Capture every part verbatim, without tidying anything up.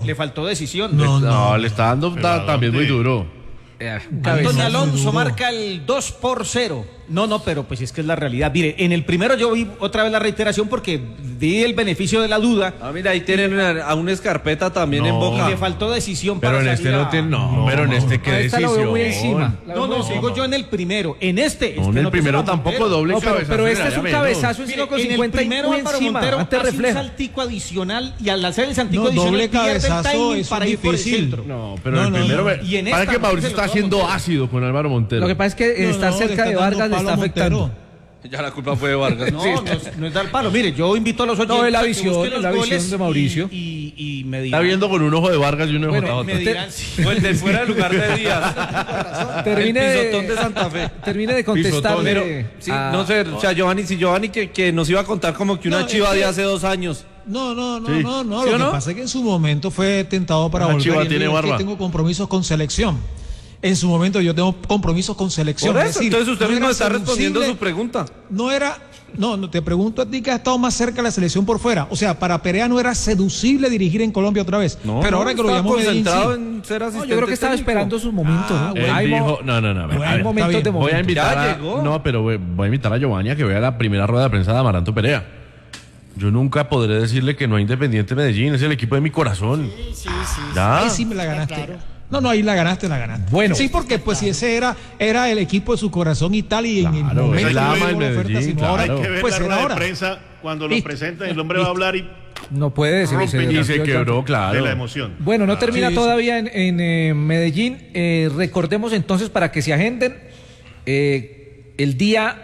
Le faltó decisión. No, no, No, no. le está dando ta- también muy duro. Eh, Antonio Alonso marca el dos por cero. No, no, pero pues es que es la realidad. Mire, en el primero yo vi otra vez la reiteración porque di el beneficio de la duda. Ah, mira, ahí tienen una- a un Escarpeta también No. en Y Boca. le faltó decisión Pero para en este salir no a- tiene. No, pero en este qué A esta lo decisión. veo muy encima. La No, veo muy no, encima. digo yo en el primero. En este. No, es en que el no primero puso tampoco Montero. doble No, pero, cabezazo. pero este era es un menos. cabezazo en Mire, cinco en el cincuenta y primero muy Álvaro encima, Montero antes hace un refleja. saltico adicional y al hacer el saltico No, adicional doble pierde el cabezazo, timing eso para es ir por el difícil. centro. No, pero No, el no, primero. no. ve- Y en para esta, que Mauricio se lo está toma haciendo Montero. ácido con Álvaro Montero. Lo que pasa es que No, estar no, cerca le de están Vargas dando le está palo a afectando. Montero. Ya la culpa fue de Vargas. No, no, es, no es dar palo. Mire, yo invito a los oyentes No, es la a que visión, busquen es los la visión goles de Mauricio. Y, y, y me Está dirán. viendo con un ojo de Vargas y uno de Bueno, J Me J. dirán si- O el de fuera del lugar de Díaz. Termine el de- pisotón de Santa Fe. Termine de contestar. Pisotón, Pero, eh, sí, a- no sé, o sea, Giovanni, si Giovanni que, que nos iba a contar como que una No, chiva es que- de hace dos años. No, no, no, Sí. no, no. ¿Sí Lo o que no? pasa es que en su momento fue tentado para La volver. Chiva y él tiene dijo, es que barba. tengo compromisos con selección. En su momento yo tengo compromisos con selección. Por Es eso, decir, entonces usted no mismo era está respondiendo seducible, su pregunta. No era, no, no, te pregunto a ti que has estado más cerca de la selección por fuera. O sea, para Perea no era seducible dirigir en Colombia otra vez. No, pero no, ahora que lo estaba llamó Medellín, concentrado sí. en ser No, asistente yo creo que estaba técnico. esperando sus momentos. Ah, ¿no? Él Hay, mo- dijo, no, no, no. a ver, Bueno, a ver, está momentos bien. de voy a momentos. invitar Ya a, llegó. no, pero voy, voy a invitar a Giovanni a que vea la primera rueda de prensa de Amaranto Perea. Yo nunca podré decirle que no hay Independiente Medellín, es el equipo de mi corazón. Sí, sí, sí. ¿Ya? Ahí sí me la ganaste. claro. No, no, ahí la ganaste, la ganaste. Bueno. Sí, porque pues si ese era, era el equipo de su corazón y tal, y en el Claro, momento él ama que el hubo la oferta, Medellín, sino ahora, claro. Hay que ver pues la era rueda ahora. de prensa cuando lo Listo. presentan, el hombre va a hablar y No puede decir. Rompe Y se quebró, claro. de la emoción. Bueno, no termina Sí, sí. todavía en, en, eh, Medellín. Eh, recordemos entonces para que se agenden eh, el día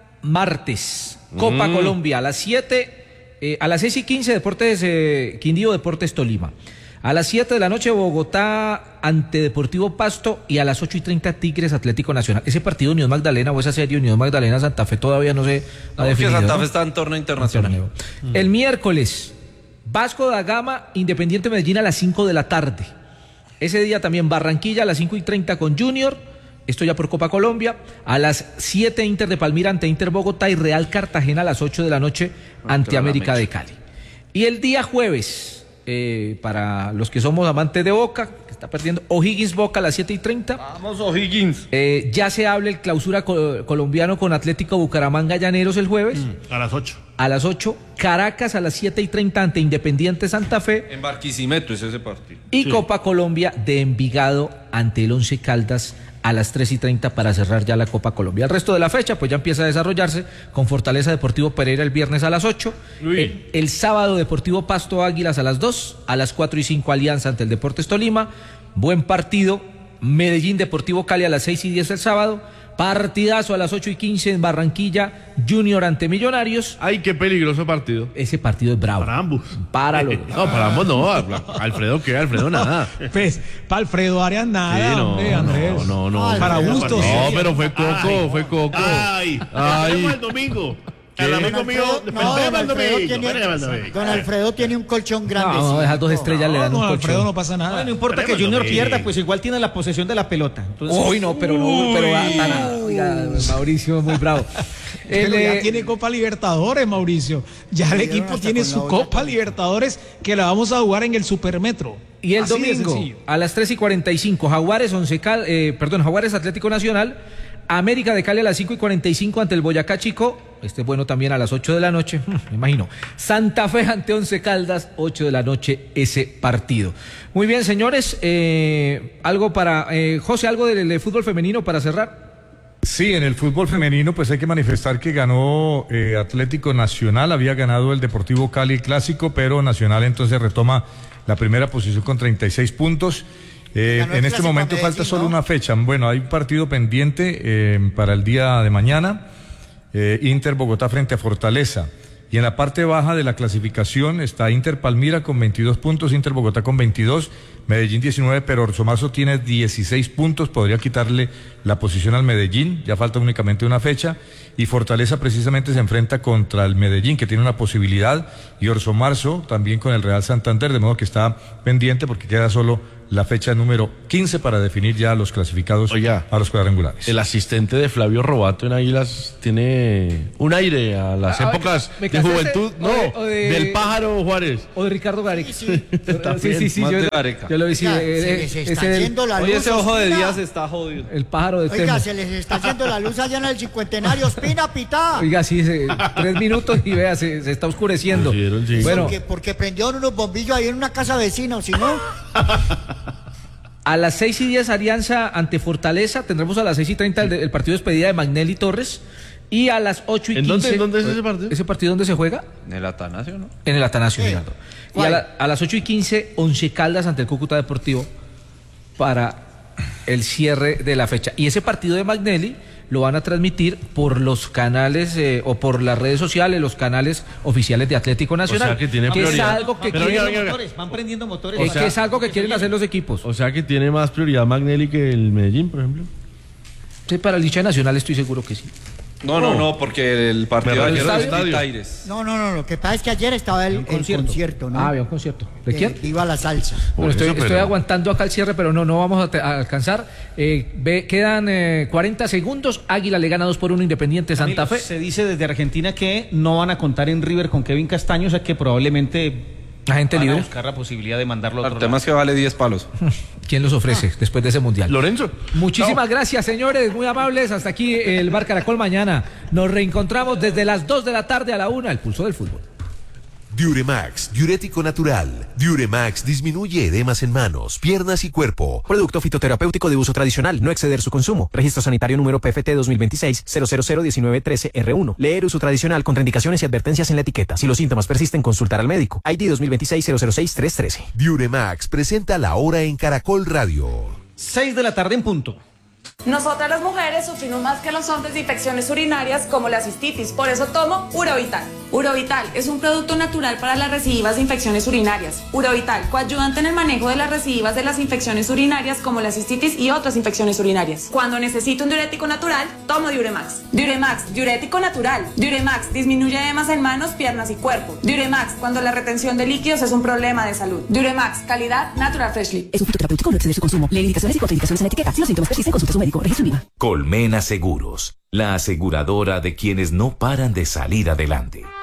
martes, Copa Mm. Colombia, a las siete, eh, a las seis y quince, Deportes eh, Quindío, Deportes Tolima. A las siete de la noche, Bogotá ante Deportivo Pasto, y a las ocho y treinta, Tigres Atlético Nacional. Ese partido Unión Magdalena o esa serie Unión Magdalena Santa Fe todavía no se ha No, porque definido. Santa ¿no? Fe está en torneo internacional. Torneo. El miércoles, Vasco da Gama, Independiente Medellín a las cinco de la tarde. Ese día también Barranquilla a las cinco y treinta con Junior, esto ya por Copa Colombia. A las siete, Inter de Palmira ante Inter Bogotá, y Real Cartagena a las ocho de la noche ante América de Cali. Y el día jueves, eh, para los que somos amantes de Boca, que está perdiendo, O'Higgins Boca a las siete y treinta. Vamos, O'Higgins. Eh, ya se habla el clausura co- colombiano con Atlético Bucaramanga Llaneros el jueves. A las ocho. A las ocho, Caracas a las siete y treinta ante Independiente Santa Fe. En Barquisimeto es ese partido. Y Copa Colombia de Envigado ante el Once Caldas a las tres y treinta para cerrar ya la Copa Colombia. El resto de la fecha pues ya empieza a desarrollarse con Fortaleza Deportivo Pereira el viernes a las ocho. El, el sábado Deportivo Pasto Águilas a las dos. A las cuatro y cinco Alianza ante el Deportes Tolima. Buen partido. Medellín Deportivo Cali a las seis y diez el sábado. Partidazo a las ocho y quince en Barranquilla, Junior ante Millonarios. Ay, qué peligroso partido. Ese partido es bravo. Para ambos. Para los No, para ambos no. Alfredo, ¿qué? Alfredo, nada. Pues, para Alfredo Arias nada, Sí, no, hombre, Andrés. no, no, no. Ay, Para Alfredo, gustos. No, pero fue Coco, fue Coco. Ay, Ay. ay. el domingo. El Don amigo mío, Alfredo- no, don Alfredo tiene, don Alfredo tiene un colchón grande. No, no, esas dos estrellas le dan No, un no, Alfredo colchón. no pasa No, nada. no importa que Tremendo Junior domingo. pierda, pues igual tiene la posesión de la pelota. Entonces, Uy, no, pero no, pero ah, tan- oiga, Mauricio, muy bravo. El, Pero ya eh, tiene Copa Libertadores, Mauricio. Ya el dieron equipo hasta tiene con la su olla Copa también. Libertadores que la vamos a jugar en el Supermetro. y el Así de domingo, sencillo. a las tres y cuarenta y cinco, Jaguares, once Cal, eh, perdón, Jaguares Atlético Nacional, América de Cali a las cinco y cuarenta y cinco ante el Boyacá Chico, este es bueno también a las ocho de la noche, me imagino. Santa Fe ante Once Caldas, ocho de la noche ese partido. Muy bien, señores, eh, algo para, eh, José, algo del, del fútbol femenino para cerrar. Sí, en el fútbol femenino pues hay que manifestar que ganó eh, Atlético Nacional, había ganado el Deportivo Cali Clásico, pero Nacional entonces retoma la primera posición con treinta y seis puntos. Eh, Ganó el en este Clásico momento a Medellín, falta solo ¿no? una fecha. Bueno, hay un partido pendiente eh, para el día de mañana, eh, Inter Bogotá frente a Fortaleza. Y en la parte baja de la clasificación está Inter Palmira con veintidós puntos, Inter Bogotá con veintidós, Medellín diecinueve, pero Orso Marzo tiene dieciséis puntos, podría quitarle la posición al Medellín, ya falta únicamente una fecha, y Fortaleza precisamente se enfrenta contra el Medellín, que tiene una posibilidad, y Orso Marzo también con el Real Santander, de modo que está pendiente porque queda solo la fecha número quince para definir ya los clasificados Oiga, a los cuadrangulares. El asistente de Flavio Robato en Águilas tiene un aire a las Ah, épocas ¿me de casaste? juventud, O no, de- o de- del pájaro Juárez. O de Ricardo Gareca. Sí, También, sí, sí, más yo, de Gareca. yo lo vi. Sí, Oiga, eh, se eh, les está ese del- yendo la Oye, luz. ese ojo de Ospina. Díaz está jodido. el pájaro de Oiga, Temo. se les está yendo la luz allá en el cincuentenario. Ospina, pitá. Oiga, sí, se- tres minutos y vea, se, se está oscureciendo. Pusieron, sí. Bueno, Porque, porque prendieron unos bombillos ahí en una casa vecina, o si no. a las seis y diez Alianza ante Fortaleza, tendremos a las seis y treinta el, de- el partido de despedida de Magnelli Torres, y a las ocho y ¿En quince... dónde- en dónde es ese partido? ¿Ese partido dónde se juega? En el Atanasio, ¿no? En el Atanasio, Sí. Girardot. Y a, ¿Cuál? la- a las ocho y quince, Once Caldas ante el Cúcuta Deportivo para el cierre de la fecha. Y ese partido de Magnelli lo van a transmitir por los canales eh, o por las redes sociales, los canales oficiales de Atlético Nacional. O sea, que tiene es prioridad. algo que Pero quieren, oiga, oiga, oiga. Motores, van prendiendo motores. eh, O sea, que es algo que porque quieren se hacer viene. los equipos. O sea que tiene más prioridad Magnelli que el Medellín, por ejemplo. Sí, para el hincha de Nacional estoy seguro que sí. No, no, no, porque el partido Me de ayer refiero al es estadio. Taires. No, no, no. Lo que pasa es que ayer estaba el, el concierto. ¿no? Ah, había un concierto. ¿De quién? Viva la salsa. Por Bueno, estoy, eso, pero- estoy aguantando acá el cierre, pero no, no vamos a, te- a alcanzar. Eh, ve- quedan eh, cuarenta segundos. Águila le gana dos por uno Independiente Santa Camilo, Fe. Se dice desde Argentina que no van a contar en River con Kevin Castaño, o sea que probablemente La gente van a libre. buscar la posibilidad de mandarlo a El otro tema lado. es que vale diez palos. ¿Quién los ofrece después de ese mundial? Lorenzo. Muchísimas gracias, señores, muy amables. Hasta aquí el Bar Caracol mañana. Nos reencontramos desde las dos de la tarde a la una, el pulso del fútbol. Diuremax, diurético natural. Diuremax disminuye edemas en manos, piernas y cuerpo. Producto fitoterapéutico de uso tradicional, no exceder su consumo. Registro sanitario número P F T dos mil veintiséis cero cero cero diecinueve trece R uno. Leer uso tradicional, contraindicaciones y advertencias en la etiqueta. Si los síntomas persisten, consultar al médico. I D dos mil veintiséis cero cero seis tres trece. Diuremax presenta la hora en Caracol Radio. Seis de la tarde en punto. Nosotras las mujeres sufrimos más que los hombres de infecciones urinarias como la cistitis, por eso tomo Urovital. Urovital es un producto natural para las recidivas de infecciones urinarias. Urovital, coayudante en el manejo de las recidivas de las infecciones urinarias como la cistitis y otras infecciones urinarias. Cuando necesito un diurético natural, tomo Diuremax. Diuremax, diurético natural. Diuremax disminuye edemas en manos, piernas y cuerpo. Diuremax, cuando la retención de líquidos es un problema de salud. Diuremax, calidad Natural Freshly. Es un fitoterapéutico, no exceder su consumo. Lee indicaciones y contraindicaciones en la etiqueta. Si los síntomas persisten, consulta a su médico. Registro IVA. Colmena Seguros, la aseguradora de quienes no paran de salir adelante.